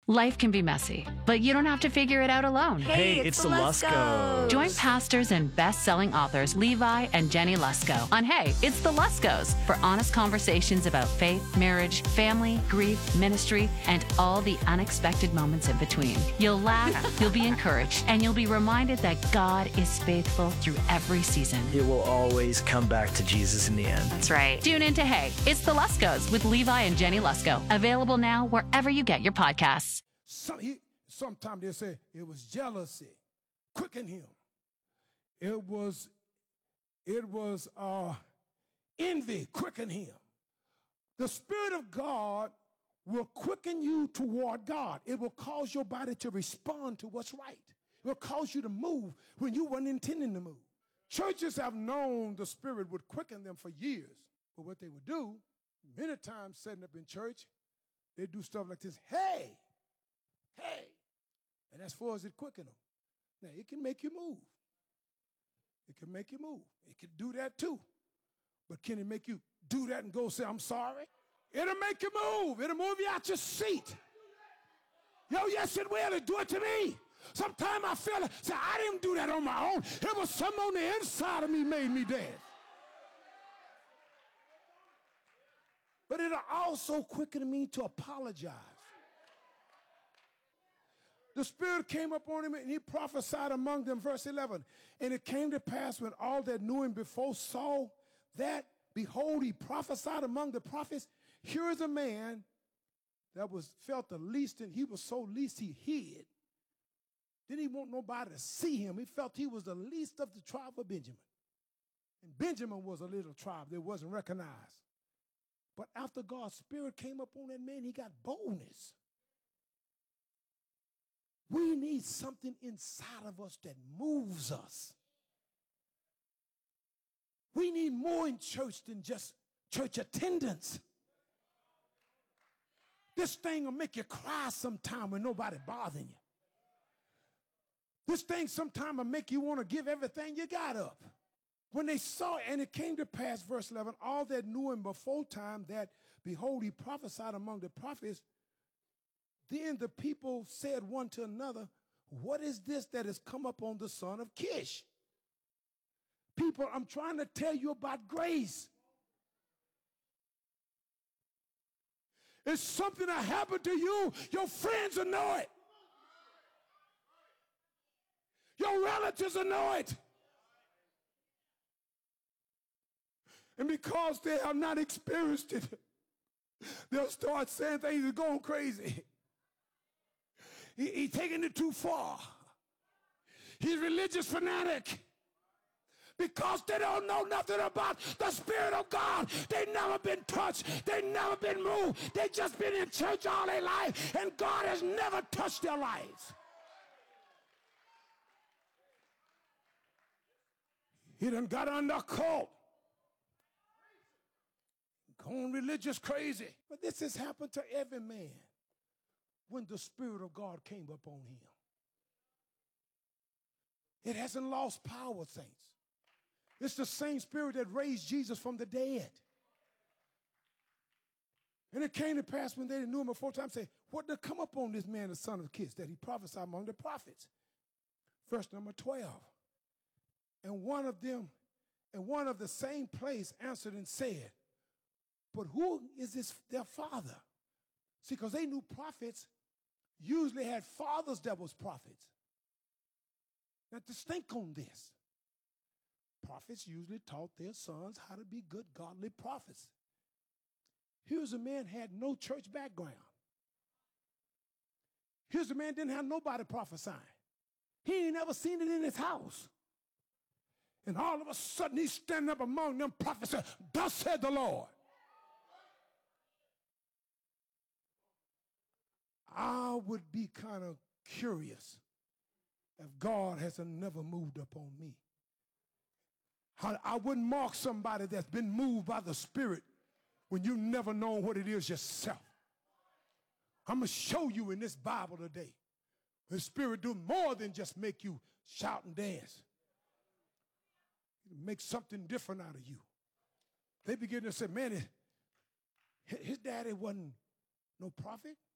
Life can be messy, but you don't have to figure it out alone. Hey, it's the Luskos. Join pastors and best-selling authors Levi and Jenny Lusko on Hey, It's the Luskos for honest conversations about faith, marriage, family, grief, ministry, and all the unexpected moments in between. You'll laugh, you'll be encouraged, and you'll be reminded that God is faithful through every season. It will always come back to Jesus in the end. That's right. Tune in to Hey, It's the Luskos with Levi and Jenny Lusko. Available now wherever you get your podcasts. Sometimes they say it was jealousy, quicken him. It was envy, quicken him. The Spirit of God will quicken you toward God. It will cause your body to respond to what's right. It will cause you to move when you weren't intending to move. Churches have known the Spirit would quicken them for years. But what they would do, many times setting up in church, they do stuff like this. Hey. And as far as it quicken them. Now, it can make you move. It can make you move. It can do that too. But can it make you do that and go say, I'm sorry? It'll make you move. It'll move you out your seat. Yo, yes, it will. It'll do it to me. Sometimes I feel like, say, I didn't do that on my own. It was something on the inside of me made me dance. But it'll also quicken me to apologize. The Spirit came upon him and he prophesied among them, verse 11. And it came to pass when all that knew him before saw that, behold, he prophesied among the prophets. Here is a man that felt the least, and he was so least he hid. Didn't even want nobody to see him. He felt he was the least of the tribe of Benjamin. And Benjamin was a little tribe that wasn't recognized. But after God's Spirit came upon that man, he got boldness. We need something inside of us that moves us. We need more in church than just church attendance. This thing will make you cry sometime when nobody bothering you. This thing sometime will make you want to give everything you got up. When they saw, and it came to pass, verse 11, all that knew him before time, that, behold, he prophesied among the prophets. Then the people said one to another, what is this that has come upon the son of Kish? People, I'm trying to tell you about grace. It's something that happened to you. Your friends will know it. Your relatives will know it. And because they have not experienced it, they'll start saying things are going crazy. He's taking it too far. He's a religious fanatic. Because they don't know nothing about the Spirit of God. They've never been touched. They've never been moved. They've just been in church all their life, and God has never touched their lives. He done got under a cult. Going religious crazy. But this has happened to every man when the Spirit of God came upon him. It hasn't lost power, saints. It's the same Spirit that raised Jesus from the dead. And it came to pass when they knew him before time, say, what did come upon this man, the son of Kish, that he prophesied among the prophets? Verse number 12. And one of the same place answered and said, but who is this their father? See, because they knew prophets usually had fathers that was prophets. Now, just think on this. Prophets usually taught their sons how to be good, godly prophets. Here's a man had no church background. Here's a man didn't have nobody prophesying. He ain't never seen it in his house. And all of a sudden, he's standing up among them prophets and said, thus said the Lord. I would be kind of curious if God has never moved upon me. I wouldn't mark somebody that's been moved by the Spirit when you never know what it is yourself. I'm going to show you in this Bible today. The Spirit do more than just make you shout and dance. It makes something different out of you. They begin to say, man, his daddy wasn't no prophet.